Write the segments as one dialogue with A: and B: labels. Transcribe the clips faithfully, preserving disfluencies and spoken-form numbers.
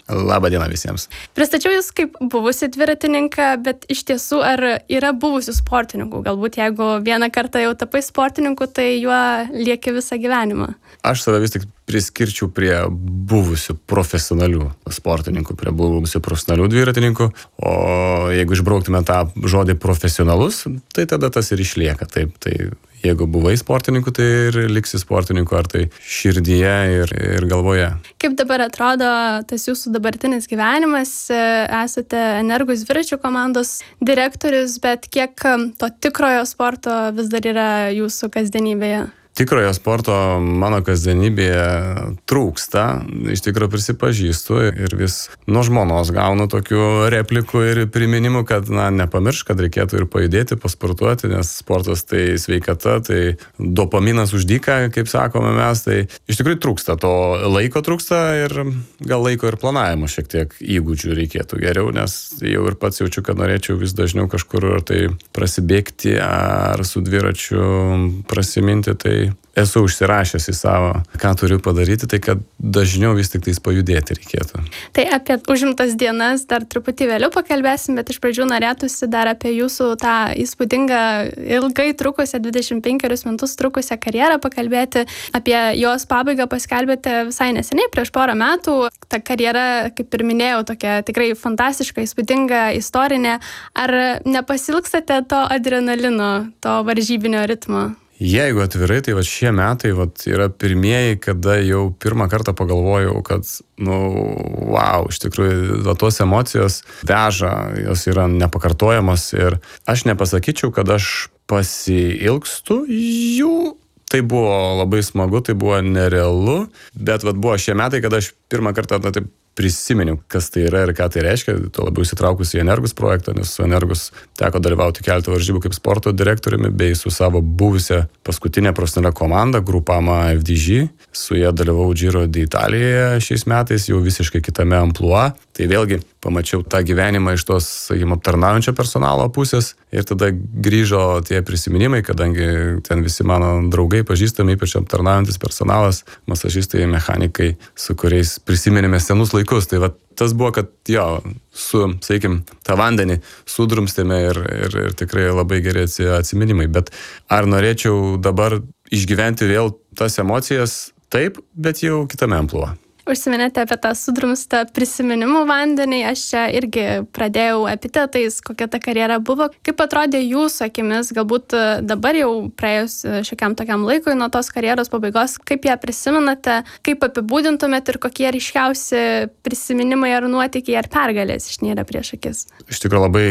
A: Labą dieną visiems.
B: Pristačiau jūs kaip buvusi dviratininką, bet iš tiesų ar yra buvusių sportininkų? Galbūt jeigu vieną kartą jau tapai sportininku, tai juo lieki visą gyvenimą.
A: Aš save vis tik priskirčiau prie buvusių profesionalių sportininkų, prie buvusių profesionalių dviratininkų, o jeigu išbrauktume tą žodį profesionalus, tai tada tas ir išlieka. Taip, tai jeigu buvai sportininku, tai ir liksi sportininku, ar tai širdyje ir, ir galvoje.
B: Kaip dabar atrodo tas jūsų dabartinis gyvenimas? Esate Energus dviračių komandos direktorius, bet kiek to tikrojo sporto vis dar yra jūsų kasdienybėje?
A: Tikrojo sporto mano kasdienybėje trūksta, iš tikrųjų prisipažįstu ir vis nuo žmonos gaunu tokių replikų ir priminimų, kad na, nepamiršk, kad reikėtų ir pajudėti, pasportuoti, nes sportas tai sveikata, tai dopaminas už dyką, kaip sakome mes, tai iš tikrųjų trūksta, to laiko trūksta ir gal laiko ir planavimo šiek tiek įgūdžių reikėtų geriau, nes jau ir pats jaučiu, kad norėčiau vis dažniau kažkur ar tai prasibėgti ar su dviračiu prasiminti, tai esu užsirašęs į savo, ką turiu padaryti, tai kad dažniau vis tik tais pajudėti reikėtų.
B: Tai apie užimtas dienas dar truputį vėliau pakalbėsim, bet iš pradžių norėtųsi dar apie jūsų tą įspūdingą, ilgai trukusią, dvidešimt penkerius metus trukusią karjerą pakalbėti. Apie jos pabaigą paskelbėte visai neseniai, prieš porą metų. Ta karjera, kaip ir minėjau, tokia tikrai fantastiška, įspūdinga, istorinė. Ar nepasilgstate to adrenalino, to varžybinio ritmo?
A: Jeigu atvirai, tai va šie metai va, yra pirmieji, kada jau pirmą kartą pagalvojau, kad, nu, wow, iš tikrųjų, va, tos emocijos veža, jos yra nepakartojamos ir aš nepasakyčiau, kad aš pasiilgstu jų. Tai buvo labai smagu, tai buvo nerealu, bet va, buvo šie metai, kada aš pirmą kartą na, taip prisiminiau, kas tai yra ir ką tai reiškia, to labiau įsitraukus į Energus projektą, nes su Energus teko dalyvauti keletą varžybų kaip sporto direktoriumi, bei su savo buvusią paskutinę profesionalią komandą, Grupama F D G. Su jie dalyvau Giro d'Italijoje šiais metais, jau visiškai kitame amplua. Tai vėlgi pamačiau tą gyvenimą iš tos, sakykime, aptarnaujančio personalo pusės ir tada grįžo tie prisiminimai, kadangi ten visi mano draugai pažįstami, ypač aptarnaujantis personalas, masažistai, mechanikai, su kuriais prisiminėme senus laikus. Tai va, tas buvo, kad jo, su, sakykime, tą vandenį sudrumstėme ir, ir, ir tikrai labai geri atsiminimai. Bet ar norėčiau dabar išgyventi vėl tas emocijas? Taip, bet jau kitame amplua.
B: Užsiminėte apie tą sudrumstą prisiminimų vandenį, aš čia irgi pradėjau epitetais, kokia ta karjera buvo. Kaip atrodė jūsų akimis, galbūt dabar jau praėjus šiokiam tokiam laikui nuo tos karjeros pabaigos, kaip ją prisimenate, kaip apibūdintumėt ir kokie ryškiausi prisiminimai ar nuotykiai ar pergalės išnėrė prieš akis?
A: Iš tikrųjų labai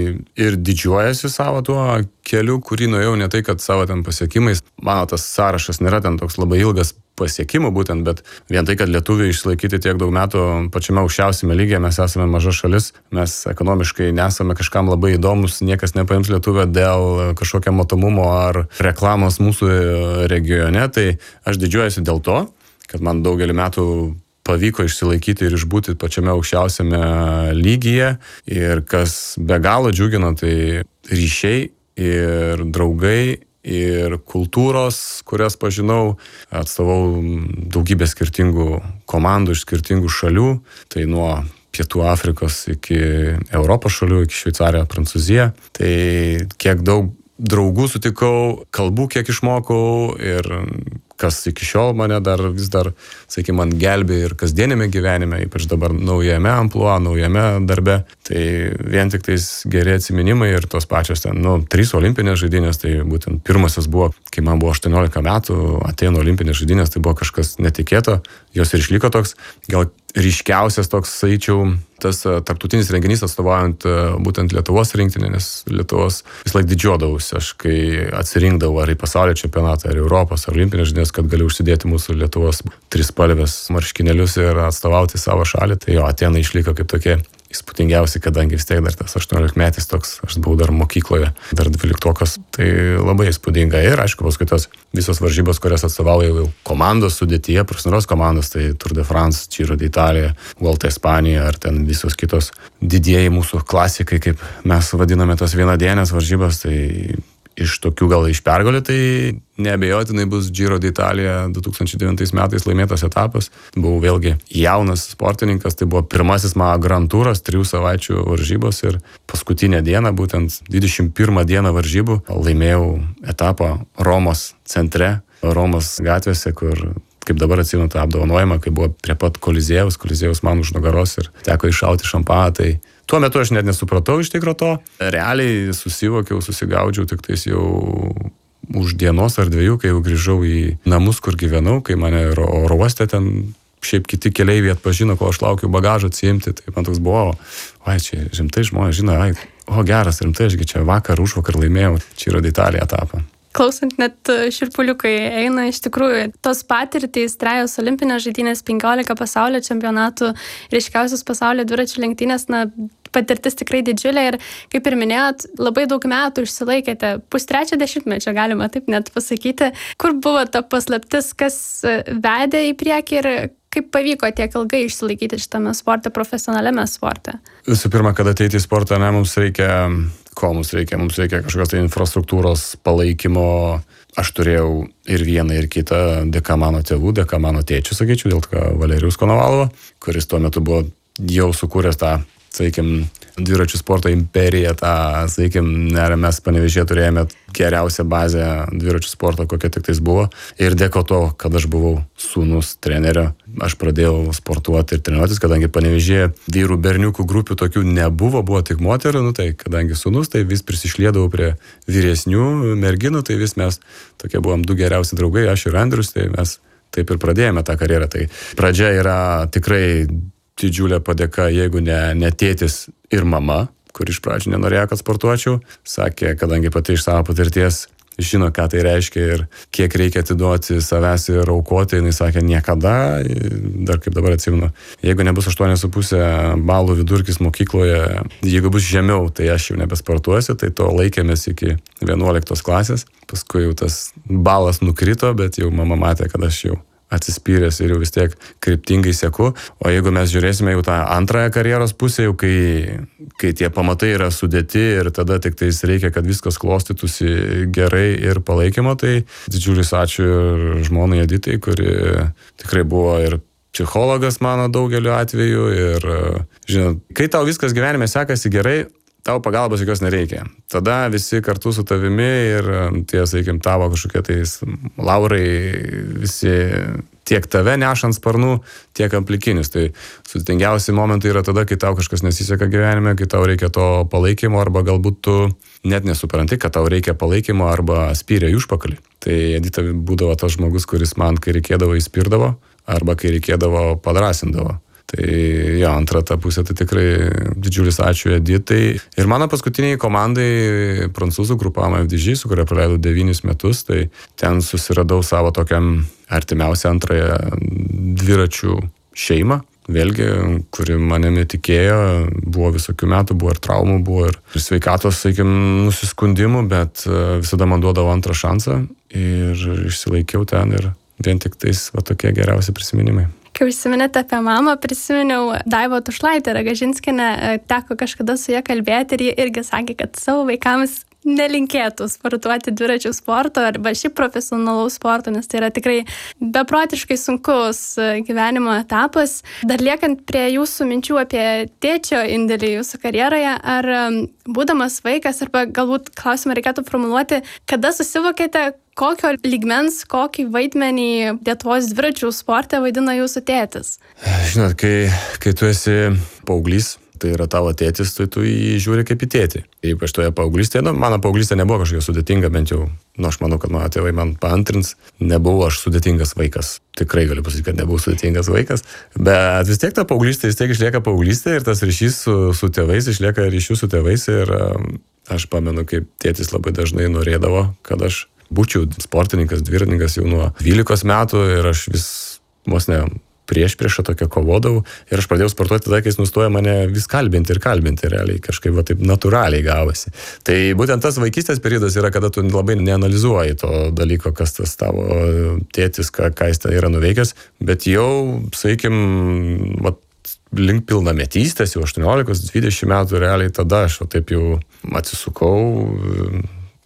A: ir didžiuojasi savo tuo keliu, kurį nuėjau, ne tai, kad savo ten pasiekimais. Mano tas sąrašas nėra ten toks labai ilgas pasiekimų būtent, bet vien tai, kad lietuviai išlaikyti tiek daug metų pačiame aukščiausiame lygyje, mes esame maža šalis, mes ekonomiškai nesame kažkam labai įdomus, niekas nepaims lietuvę dėl kažkokio matomumo ar reklamos mūsų regione, tai aš didžiuojasi dėl to, kad man daugelį metų pavyko išsilaikyti ir išbūti pačiame aukščiausiame lygyje ir kas be galo džiugino, tai ryšiai ir draugai ir kultūros, kurias pažinau, atstovau daugybę skirtingų komandų iš skirtingų šalių, tai nuo Pietų Afrikos iki Europos šalių, iki Šveicarija, Prancūzija. Tai kiek daug draugų sutikau, kalbų kiek išmokau ir kas iki šiol mane dar vis dar, sakykime, man gelbė ir kasdienėme gyvenime, ypač dabar naujame amplua, naujame darbe. Tai vien tik tais geri atsiminimai ir tos pačios ten, nu, trys olimpinės žaidynės, tai būtent pirmasis buvo, kai man buvo aštuoniolika metų, Atėnų olimpinės žaidynės, tai buvo kažkas netikėto, jos ir išliko toks, gal ryškiausias toks, sakyčiau, tas tarptautinis renginys atstovaujant būtent Lietuvos rinktinę, nes Lietuvos vis laik didžiuodavausi, aš kai atsirinkdavau ar į pasaulio čempionatą, ar Europos, ar olimpinės žaidynės, kad galiu užsidėti mūsų Lietuvos trispalvės marškinėlius ir atstovauti savo šalį, tai jo, Atėnai išliko kaip tokie įspūdingiausi, kadangi vis tiek dar tas aštuoniolikmetis toks, aš buvau dar mokykloje, dar dvyliktokas, tai labai įspūdinga. Ir aišku, paskui tos visos varžybos, kurias atstovauja jau komandos sudėtyje, profesionalios komandos, tai Tour de France, Giro d'Italia, Vuelta į Ispaniją ar ten visos kitos didieji mūsų klasikai, kaip mes vadiname tos vienadienės varžybos, tai iš tokių gal iš pergalių, tai neabejotinai bus Giro d'Italia du tūkstančiai devintais metais laimėtas etapas. Buvau vėlgi jaunas sportininkas, tai buvo pirmasis mano Grand Touras, trijų savaičių varžybos ir paskutinę dieną, būtent dvidešimt pirmą dieną varžybų, laimėjau etapą Romos centre, Romos gatvėse, kur, kaip dabar atsimenu tą apdovanojimą, kai buvo prie pat Kolizėjaus, Kolizėjaus man už nugaros ir teko iššauti šampaną, tai tuo metu aš net nesupratau iš tikro to. Realiai susivokiau, susigaudžiau tik tais jau už dienos ar dviejų, kai jau grįžau į namus, kur gyvenau, kai mane oro uoste ten šiaip kiti keleiviai atpažino, ko aš laukiu bagažą atsiimti, tai man toks buvo, oi, čia rimtai žmonės žino, ai, o geras, rimtai, ašgi čia vakar, už vakar laimėjau, čia yra d'Italia etapą.
B: Klausant, net širpuliukai eina, iš tikrųjų, tos patirtys, trejos olimpinės žaidynės, penkiolika pasaulio čempionatų, ryškiausios pasaulio dviračių lenktynės, na, patirtis tikrai didžiulė ir, kaip ir minėjot, labai daug metų išsilaikėte, pustrečio dešimtmečio, galima taip net pasakyti. Kur buvo ta paslaptis, kas vedė į priekį ir kaip pavyko tiek ilgai išsilaikyti šitame sporte, profesionaliame sporte?
A: Visų pirma, kad ateiti į sportą, ne, mums reikia, ko mums reikia? Mums reikia kažkokios tai infrastruktūros palaikymo. Aš turėjau ir vieną, ir kitą dėka mano tėvų, dėka mano tėčių, sakyčiau, dėl to Valerijus Konovalovo, kuris tuo metu buvo jau sukūręs tą, sakykim, dviračių sporto imperiją, tą, sakykim, mes Panevėžyje turėjome geriausią bazę dviračių sporto, kokia tik tais buvo. Ir dėko to, kad aš buvau sūnus trenerio, aš pradėjau sportuoti ir treniruotis, kadangi Panevėžyje vyrų berniukų grupių tokių nebuvo, buvo tik moterų, nu tai kadangi sūnus, tai vis prisišliedavau prie vyresnių merginų, tai vis mes tokie buvom du geriausi draugai, aš ir Andrius, tai mes taip ir pradėjome tą karjerą. Tai pradžia yra tikrai didžiulė padėka, jeigu ne, ne tėtis ir mama, kur iš pradžių nenorėjo, kad sportuočiau. Sakė, kadangi pati iš savo patirties žino, ką tai reiškia ir kiek reikia atiduoti savęs ir aukoti, jinai sakė, niekada, dar kaip dabar atsimenu, jeigu nebus aštuoni su pusė balų vidurkis mokykloje, jeigu bus žemiau, tai aš jau nebesportuosiu, tai to laikėmės iki vienuoliktos klasės. Paskui jau tas balas nukrito, bet jau mama matė, kad aš jau atsispyręs ir jau vis tiek kryptingai seku. O jeigu mes žiūrėsime jau tą antrąją karjeros pusę, jau kai, kai tie pamatai yra sudėti ir tada tik tais reikia, kad viskas klostytųsi gerai ir palaikymo, tai didžiulis ačiū ir žmonai Editai, kuri tikrai buvo ir psichologas mano daugeliu atveju ir, žinot, kai tau viskas gyvenime sekasi gerai, tau pagalbos jokios nereikia. Tada visi kartu su tavimi ir tie, sakykim, tavo kažkokie tais laurai, visi tiek tave nešant sparnų, tiek aplikinius. Tai sudėtingiausi momentai yra tada, kai tau kažkas nesiseka gyvenime, kai tau reikia to palaikymo arba galbūt tu net nesupranti, kad tau reikia palaikymo arba spyrė į užpakalį. Tai Edita būdavo tas žmogus, kuris man, kai reikėdavo, įspirdavo arba kai reikėdavo, padrasindavo. Tai jo, antra ta pusė, tai tikrai didžiulis ačiū Editai. Ir mano paskutiniai komandai, prancūzų grupam F D G, su kuria praleidau devynis metus, tai ten susiradau savo tokiam artimiausią antrąją dviračių šeimą. Vėlgi, kuri manimi tikėjo, buvo visokių metų, buvo ir traumų, buvo ir sveikatos, sakykim, nusiskundimų, bet visada man duodavo antrą šansą ir išsilaikiau ten ir vien tik tais va tokie geriausi prisiminimai.
B: Kai užsiminėte apie mamą, prisiminiau Daivą Tušlaitę Ragažinskienę, teko kažkada su ją kalbėti ir ji irgi sakė, kad savo vaikams nelinkėtų sportuoti dviračių sporto arba šiaip profesionalaus sporto, nes tai yra tikrai beprotiškai sunkus gyvenimo etapas. Dar liekant prie jūsų minčių apie tėčio indėlį jūsų karjeroje, ar būdamas vaikas, arba galbūt klausimą reikėtų formuluoti, kada susivokėte, kokio lygmens, kokį vaidmenį Lietuvos dviračių sporte vaidina jūsų tėtis?
A: Žinot, kai, kai tu esi paauglys, tai yra tavo tėtis, tai tu jį žiūri kaip į tėtį. Ypač toje paauglystėje, nu, mano paauglystė nebuvo kažkokia sudėtinga, bent jau, nu, aš manau, kad mano tėvai man paantrins, nebuvo aš sudėtingas vaikas. Tikrai galiu pasakyti, kad nebuvau sudėtingas vaikas, bet vis tiek ta paauglystė, vis tiek išlieka paauglystė ir tas ryšys su, su tėvais išlieka ryšių su tėvais ir um, aš pamenu, kaip tėtis labai dažnai norėdavo, kad aš būčiau sportininkas, dviratininkas jau nuo dvylikos metų ir aš vis, vos ne, prieš priešą tokią kovodavau ir aš pradėjau sportuoti tada, kai jis nustojo mane vis kalbinti ir kalbinti, realiai kažkaip va taip natūraliai gavosi. Tai būtent tas vaikystės periodas yra, kada tu labai neanalizuoji to dalyko, kas tas tavo tėtis, ką, ką jis ten yra nuveikęs, bet jau, sakykim, va, link pilnametystės, jau aštuoniolikos dvidešimt metų realiai tada aš va taip jau atsisukau,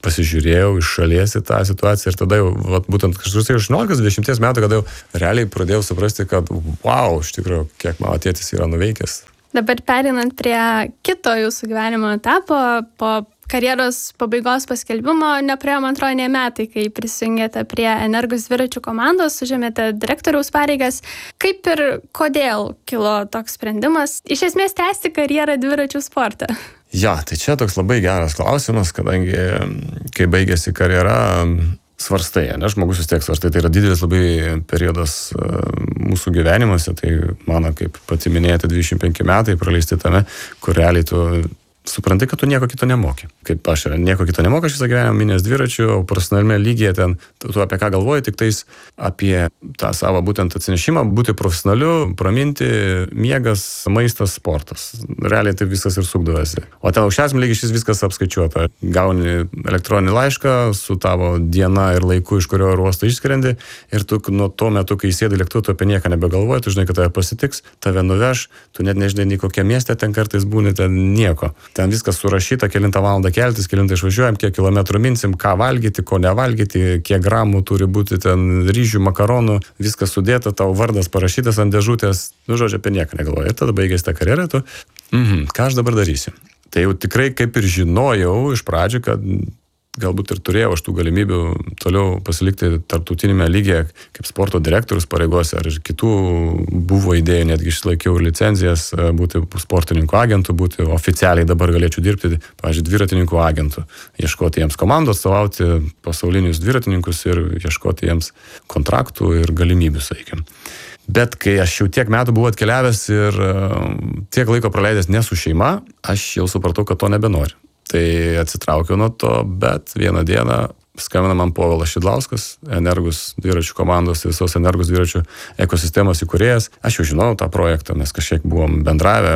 A: pasižiūrėjau iš šalies į tą situaciją ir tada jau, vat, būtent kažkur aštuoniolikos dvidešimt metų, kada jau realiai pradėjau suprasti, kad wow, iš tikrųjų, kiek mano tėtis yra nuveikęs.
B: Dabar perinant prie kito jūsų gyvenimo etapo, po karjeros pabaigos paskelbimo nepraėjo, man atrodo, ne metai, kai prisijungėte prie Energus dviračių komandos, užėmėte direktoriaus pareigas. Kaip ir kodėl kilo toks sprendimas iš esmės tęsti karjerą dviračių sporte?
A: Ja, tai čia toks labai geras klausimas, kadangi kai baigėsi karjera, svarstai, ne, žmogus vis tiek svarstai, tai yra didelis labai periodas mūsų gyvenimuose, tai mano, kaip pati minėjote, dvidešimt penki metai praleisti tame, kur realiai tu supranti, kad tu nieko kito nemoki. Kaip aš nieko kito nemoku, aš visą gyvenimą minės dviračių, o profesionaliame lygyje ten, tu, tu apie ką galvoji, tik tais apie tą savo būtent atsinešimą, būti profesionaliu, praminti, miegas, maistas, sportas. Realiai tai viskas ir sukdavosi. O ten aukščiausiam lygiai šis viskas apskaičiuota. Gauni elektroninį laišką su tavo diena ir laiku, iš kurio uosto išskrendi, ir tu nuo to metu, kai sėdi lėktuvu, tu apie nieką nebegalvoji, tu žinai, kad tave pasitiks, tave nuveš, tu net nežinai, nei kokie mieste ten kartais būni, ten nieko. Ten viskas surašyta, kelintą valandą keltis, kelintą išvažiuojam, kiek kilometrų minsim, ką valgyti, ko nevalgyti, kiek gramų turi būti ten ryžių, makaronų, viskas sudėta, tavo vardas parašytas ant dėžutės, nu žodžiu, apie nieką negalvoji. Ir tada baigėsi tą karjerą, tu, mhm, ką aš dabar darysiu? Tai jau tikrai kaip ir žinojau iš pradžių, kad galbūt ir turėjau aš tų galimybių toliau pasilikti tarptautinėme lygyje kaip sporto direktorius pareigose, ar ir kitų buvo idėjų, netgi išlaikiau licenzijas būti sportininkų agentų, būti oficialiai dabar galėčiau dirbti, pavyzdžiui, dviratininkų agentų, ieškoti jiems komandų, atstovauti pasaulinius dviratininkus ir ieškoti jiems kontraktų ir galimybių, sakykime. Bet kai aš jau tiek metų buvau atkeliavęs ir tiek laiko praleidęs ne su šeima, aš jau supratau, kad to nebenoriu. Tai atsitraukiau nuo to, bet vieną dieną skambina man Povilas Šidlauskas, Energus dviračių komandos, visos Energus dviračių ekosistemos įkūrėjas. Aš jau žinau tą projektą, mes kažkiek buvom bendravę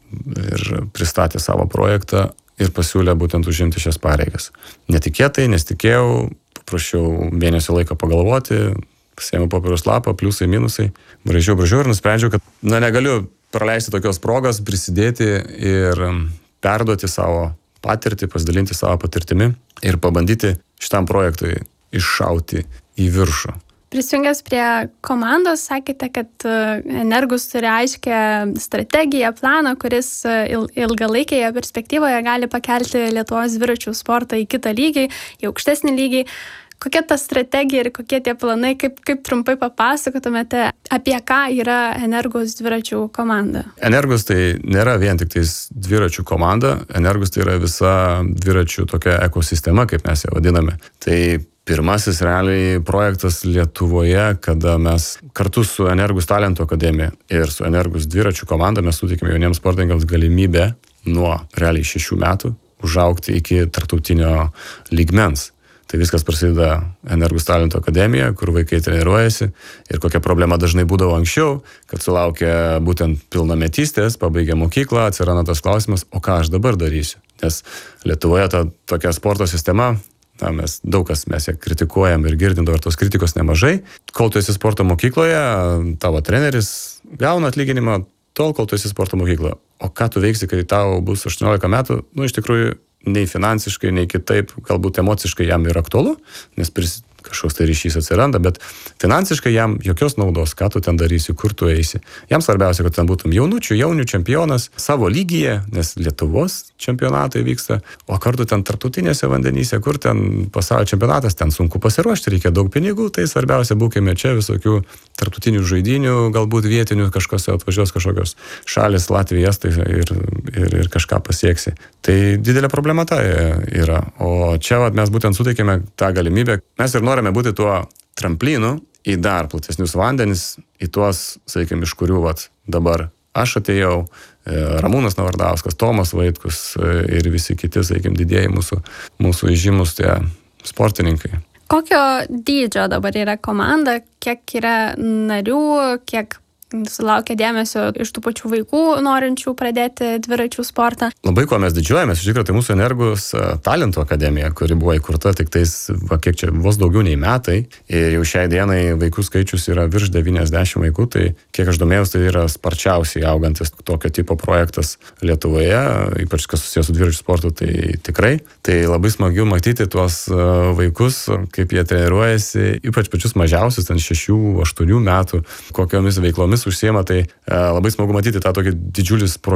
A: ir pristatė savo projektą ir pasiūlė būtent užimti šias pareigas. Netikėtai, nesitikėjau, paprašiau mėnesio laiko pagalvoti, pasiėmiau popieriaus lapą, pliusai, minusai, braižiau, braižiau ir nusprendžiau, kad na, negaliu praleisti tokios progos, prisidėti ir perduoti savo patirtį, pasidalinti savo patirtimi ir pabandyti šitam projektui iššauti į viršų.
B: Prisijungęs prie komandos, sakėte, kad Energus turi aiškę strategiją, planą, kuris ilgalaikėje perspektyvoje gali pakelti Lietuvos dviračių sportą į kitą lygį, į aukštesnį lygį. Kokia ta strategija ir kokie tie planai, kaip, kaip trumpai papasakotumėte, apie ką yra Energus dviračių komanda?
A: Energus tai nėra vien tik tais dviračių komanda, Energus tai yra visa dviračių tokia ekosistema, kaip mes ją vadiname. Tai pirmasis realiai projektas Lietuvoje, kada mes kartu su Energus Talentų akademija ir su Energus dviračių komanda mes suteikėme jauniems sportininkams galimybę nuo realiai šešių metų užaugti iki tarptautinio lygmens. Tai viskas prasideda Energus Talentų akademija, kur vaikai treniruojasi ir kokia problema dažnai būdavo anksčiau, kad sulaukia būtent pilnametystės, pabaigia mokyklą, atsiranda tas klausimas, o ką aš dabar darysiu? Nes Lietuvoje ta tokia sporto sistema, na, mes daug kas mes ją kritikuojam ir girdim dabar tos kritikos nemažai. Kol tu esi sporto mokykloje, tavo treneris gauna atlyginimą tol, kol tu esi sporto mokykloje. O ką tu veiksi, kai tau bus aštuoniolika metų? Nu, iš tikrųjų, nei finansiškai, nei kitaip, galbūt emociškai jam yra aktualu, nes pris, kažkoks tai ryšys atsiranda, bet finansiškai jam jokios naudos, ką tu ten darysi, kur tu eisi. Jam svarbiausia, kad ten būtum jaunučių, jaunių čempionas savo lygyje, nes Lietuvos čempionatai vyksta, o kartu ten tarptautinėse vandenyse, kur ten pasaulio čempionatas, ten sunku pasiruošti, reikia daug pinigų, tai svarbiausia būkime čia visokių tarptautinių žaidynių, galbūt vietinių, kažkas atvažiuos kažkokios šalis, Latvija, Estai ir, ir, ir kažką pasieksi. Tai didelė problema ta yra. O čia vat, mes būtent suteikėme tą galimybę. Mes ir norime būti tuo tramplynu į dar platesnius vandenis, į tuos, sakykime, iš kurių vat, dabar aš atėjau, Ramūnas Navardauskas, Tomas Vaitkus ir visi kiti, sakykime, didieji mūsų, mūsų įžymus tie sportininkai.
B: Kokio dydžio dabar yra komanda, kiek yra narių, kiek sulaukia dėmesio iš tų pačių vaikų norinčių pradėti dviračių sportą.
A: Labai kuo mes didžiuojamės, iš tikrųjų, tai mūsų Energus talentų akademija, kuri buvo įkurta tik tais, va, kiek čia, vos daugiau nei metai. Ir jau šiai dienai vaikų skaičius yra virš devyniasdešimt vaikų, tai kiek aš domėjausi, tai yra sparčiausiai augantis tokio tipo projektas Lietuvoje, ypač kas susijęs su dviračių sportu, tai tikrai. Tai labai smagiau matyti tuos vaikus, kaip jie treniruojasi, ypač pačius mažiausius, ten šešių, aštuonių metų, kokiomis veiklomis užsiema, tai labai smagu matyti tą tokį didžiulis